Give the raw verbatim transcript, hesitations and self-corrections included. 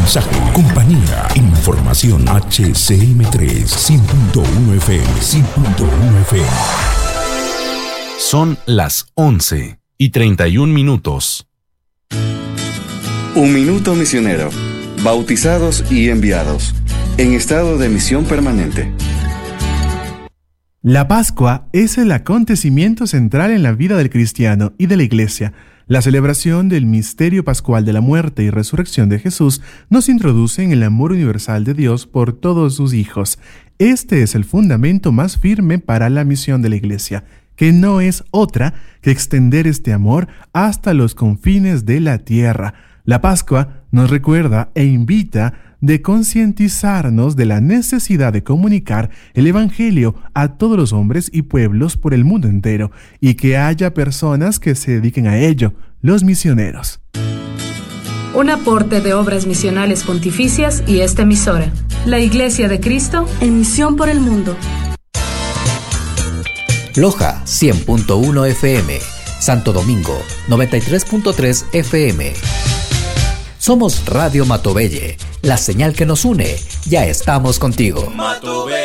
mensaje, compañía, información. H C M tres, cien punto uno F M, cien punto uno F M. Son las once y treinta y un minutos. Un minuto misionero. Bautizados y enviados. En estado de misión permanente. La Pascua es el acontecimiento central en la vida del cristiano y de la Iglesia. La celebración del misterio pascual de la muerte y resurrección de Jesús nos introduce en el amor universal de Dios por todos sus hijos. Este es el fundamento más firme para la misión de la Iglesia, que no es otra que extender este amor hasta los confines de la tierra. La Pascua nos recuerda e invita de concientizarnos de la necesidad de comunicar el Evangelio a todos los hombres y pueblos por el mundo entero, y que haya personas que se dediquen a ello, los misioneros. Un aporte de Obras Misionales Pontificias y esta emisora, la Iglesia de Cristo en misión por el mundo. Loja cien punto uno F M, Santo Domingo noventa y tres punto tres F M. Somos Radio Matobelle, la señal que nos une. Ya estamos contigo. Matobelle.